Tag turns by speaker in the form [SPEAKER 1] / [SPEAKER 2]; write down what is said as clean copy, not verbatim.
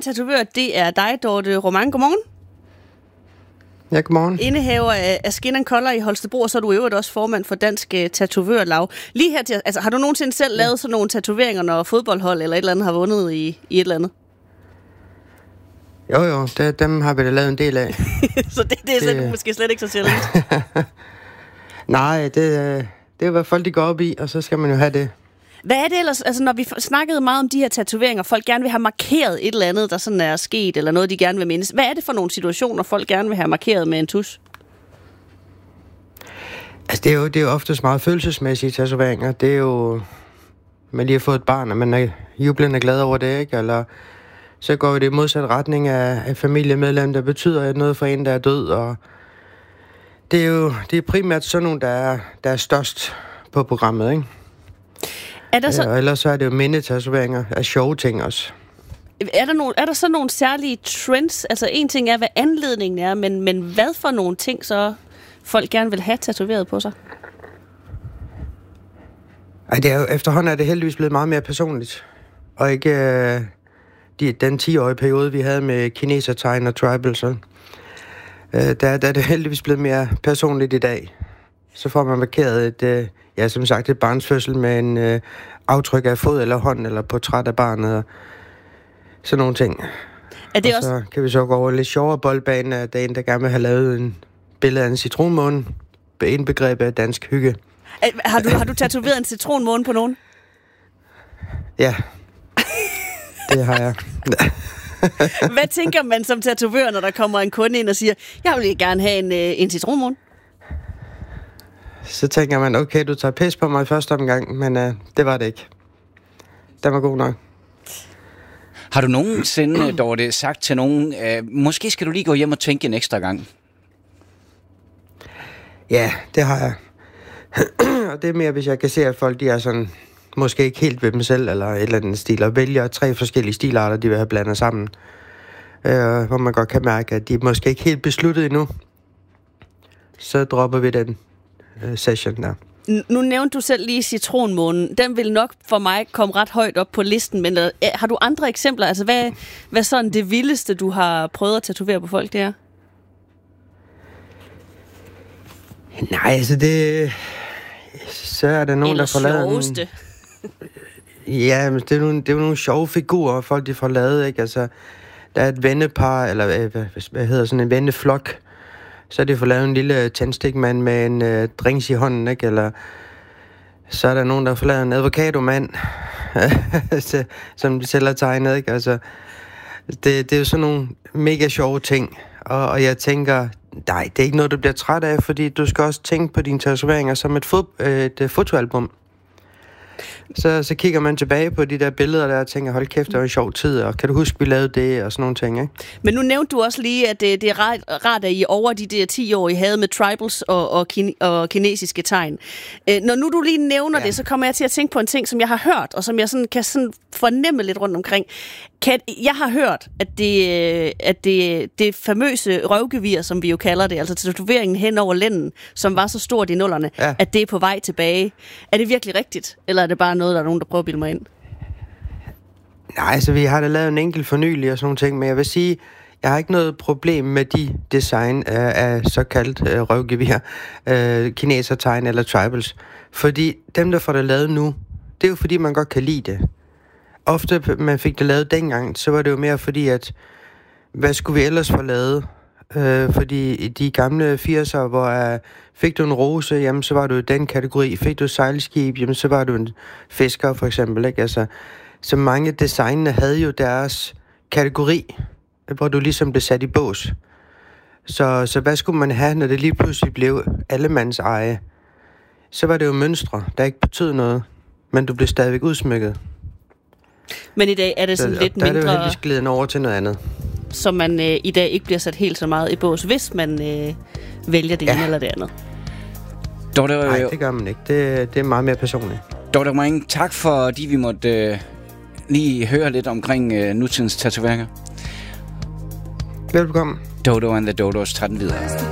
[SPEAKER 1] tatovør, det er dig, Dorte Roman. Godmorgen.
[SPEAKER 2] Ja, godmorgen.
[SPEAKER 1] Indehaver af Skin and Color i Holstebro, og så er du øvrigt også formand for Dansk Tatovørlaug. Lige her til, altså, har du nogensinde selv lavet sådan nogle tatoveringer, når fodboldhold eller et eller andet har vundet i et eller andet?
[SPEAKER 2] Jo, dem har vi da lavet en del af.
[SPEAKER 1] Så det er måske slet ikke så sjældent.
[SPEAKER 2] Nej, det er hvad folk de går op i, og så skal man jo have det.
[SPEAKER 1] Hvad er det ellers, altså når vi snakkede meget om de her tatoveringer, folk gerne vil have markeret et eller andet, der sådan er sket, eller noget, de gerne vil mindes. Hvad er det for nogle situationer, folk gerne vil have markeret med en tus?
[SPEAKER 2] Altså, det er jo oftest meget følelsesmæssige tatoveringer. Det er jo, man lige har fået et barn, og man er jublende glad over det, ikke? Eller så går det i modsat retning af familiemedlem, der betyder noget for en, der er død, og det er primært sådan nogle, der er størst på programmet, ikke? Og ellers så er det jo mindetatoveringer af sjove ting også.
[SPEAKER 1] Er der så nogle særlige trends? Altså en ting er, hvad anledningen er, men hvad for nogle ting så folk gerne vil have tatoveret på sig?
[SPEAKER 2] Ej, efterhånden er det heldigvis blevet meget mere personligt. Og ikke den 10-årige periode, vi havde med kinesertegn og tribals. Der er det heldigvis blevet mere personligt i dag. Så får man markeret som sagt et barns fødsel med en aftryk af fod eller hånd, eller portræt af barnet, og sådan nogle ting.
[SPEAKER 1] Er det
[SPEAKER 2] og
[SPEAKER 1] også...
[SPEAKER 2] så kan vi så gå over lidt sjovere boldbane, at der er en, der gerne vil have lavet en billede af en citronmåne, indbegrebet af dansk hygge.
[SPEAKER 1] Har du tatoveret en citronmåne på nogen?
[SPEAKER 2] Ja, det har jeg.
[SPEAKER 1] Hvad tænker man som tatovør, når der kommer en kunde ind og siger, jeg vil gerne have en citronmåne?
[SPEAKER 2] Så tænker man, okay, du tager pis på mig i første omgang, men det var det ikke. Den var god nok.
[SPEAKER 3] Har du nogensinde, Dorte, sagt til nogen, måske skal du lige gå hjem og tænke en ekstra gang?
[SPEAKER 2] Ja, det har jeg. Og det er mere, hvis jeg kan se, at folk de er sådan, måske ikke helt ved dem selv, eller et eller andet stil, og vælger 3 forskellige stilarter, de vil have blandet sammen. Hvor man godt kan mærke, at de er måske ikke helt besluttet endnu. Så dropper vi den session der.
[SPEAKER 1] Nu nævnte du selv lige citronmånen. Den vil nok for mig komme ret højt op på listen, men har du andre eksempler? Altså, hvad sådan det vildeste, du har prøvet at tatovere på folk, det er?
[SPEAKER 2] Nej, altså så er der nogen, der får lavet... Ja, men det er jo nogle sjove figurer, folk de får lavet, ikke? Altså, der er et vennepar, eller hvad hedder sådan en venneflok, så er de får lavet en lille tændstikmand med en drinks i hånden, ikke? Eller så er der nogen, der får lavet en avocadomand, som de selv har tegnet, ikke? Altså, det er jo sådan nogle mega sjove ting, og jeg tænker, nej, det er ikke noget, du bliver træt af, fordi du skal også tænke på dine tatoveringer som et fotoalbum. Så kigger man tilbage på de der billeder der og tænker, hold kæft, det var en sjov tid, og kan du huske, vi lavede det, og sådan nogle ting, ikke?
[SPEAKER 1] Men nu nævnte du også lige, at det er rart, at I over de der 10 år, I havde med tribals og kinesiske tegn. Når nu du lige nævner det, så kommer jeg til at tænke på en ting, som jeg har hørt, og som jeg sådan kan sådan fornemme lidt rundt omkring. Jeg har hørt, at det famøse røvgevir, som vi jo kalder det, altså tatoveringen hen over lænden, som var så stort i nullerne, at det er på vej tilbage. Er det virkelig rigtigt, eller er det bare noget, der er nogen, der prøver at bilde mig ind?
[SPEAKER 2] Nej, så vi har da lavet en enkelt fornyelig og sådan nogle ting, men jeg vil sige, jeg har ikke noget problem med de design af såkaldt røvgevir, kinesertegn eller tribals, fordi dem, der får det lavet nu, det er jo fordi, man godt kan lide det. Ofte, man fik det lavet dengang, så var det jo mere fordi, at hvad skulle vi ellers få lavet? Fordi i de gamle 80'er, hvor fik du en rose, jamen så var du i den kategori. Fik du et sejlskib, jamen så var du en fisker for eksempel, ikke? Altså, så mange designene havde jo deres kategori, hvor du ligesom blev sat i bås. Så hvad skulle man have, når det lige pludselig blev allemands eje? Så var det jo mønstre, der ikke betød noget, men du blev stadigvæk udsmykket.
[SPEAKER 1] Men i dag er det sådan lidt mindre...
[SPEAKER 2] Der er det jo heldigvis glidende over til noget andet.
[SPEAKER 1] Så man i dag ikke bliver sat helt så meget i bås, hvis man vælger det ene eller det andet.
[SPEAKER 2] Nej, det gør man ikke. Det er meget mere personligt.
[SPEAKER 3] Dorte Roman, tak fordi vi måtte lige høre lidt omkring nutidens tatoveringer.
[SPEAKER 2] Velkommen.
[SPEAKER 3] Dodo and the Dodos, 13 videre.